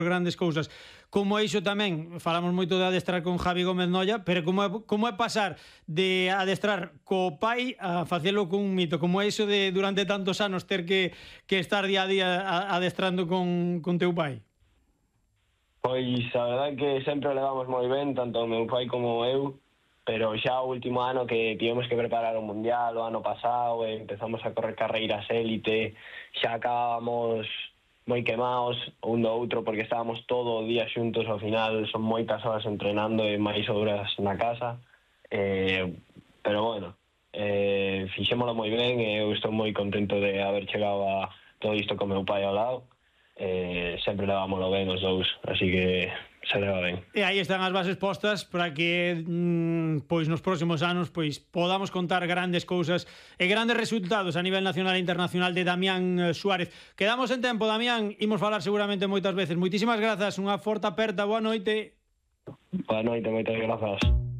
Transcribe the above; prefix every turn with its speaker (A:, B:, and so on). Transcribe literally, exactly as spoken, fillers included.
A: grandes cousas. Como é iso tamén, falamos moito de adestrar con Javi Gómez Noia, pero como é, como é pasar de adestrar co pai a facelo con un mito, como é iso de durante tantos anos ter que, que estar día a día adestrando con, con teu pai?
B: Pois a verdade é que sempre o levamos moi ben, tanto o meu pai como eu, pero xa o último ano que tivemos que preparar o Mundial, o ano pasado, e empezamos a correr carreiras élite, xa acabábamos moi quemados un do outro porque estábamos todo o día xuntos, ao final son moitas horas entrenando e máis horas na casa, eh, pero bueno, eh, fixémolo moi ben e eu estou moi contento de haber chegado a todo isto con meu pai ao lado. Eh, sempre levámoslo ben os dous, así que se leva ben.
A: E aí están as bases postas para que mm, pois nos próximos anos pois podamos contar grandes cousas e grandes resultados a nivel nacional e internacional de Damián Suárez. Quedamos en tempo, Damián, imos falar seguramente moitas veces. Moitísimas grazas, unha forte aperta, boa noite.
B: Boa noite, moitas grazas.